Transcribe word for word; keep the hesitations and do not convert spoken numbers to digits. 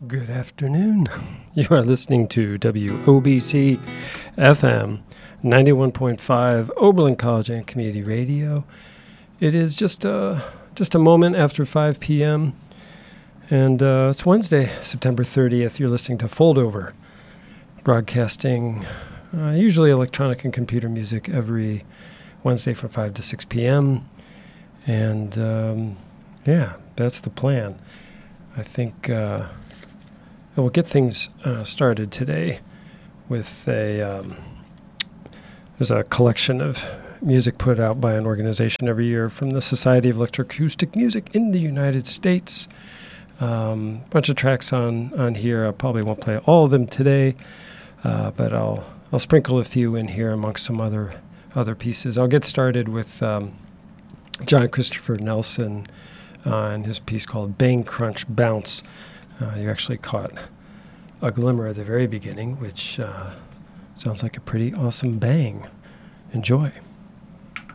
Good afternoon. You are listening to W O B C F M ninety-one point five Oberlin College and Community Radio. It is just a, just a moment after five p.m. and uh, it's Wednesday, September thirtieth. You're listening to Foldover, broadcasting uh, usually electronic and computer music every Wednesday from five to six p.m. And um, yeah, that's the plan. I think... Uh, We'll get things uh, started today with a, um, there's a collection of music put out by an organization every year from the Society of Electroacoustic Music in the United States. A um, bunch of tracks on, on here. I probably won't play all of them today, uh, but I'll I'll sprinkle a few in here amongst some other other pieces. I'll get started with um, John Christopher Nelson uh, and his piece called Bang Crunch Bounce. Uh, you actually caught a glimmer at the very beginning, which uh, sounds like a pretty awesome bang. Enjoy.